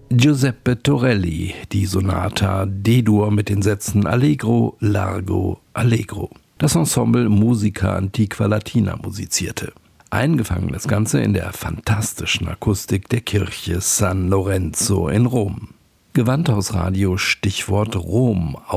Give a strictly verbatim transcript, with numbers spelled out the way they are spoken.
Giuseppe Torelli, die Sonata D-Dur mit den Sätzen Allegro, Largo, Allegro. Das Ensemble Musica Antiqua Latina musizierte. Eingefangen das Ganze in der fantastischen Akustik der Kirche San Lorenzo in Rom. Gewandhausradio Stichwort Rom.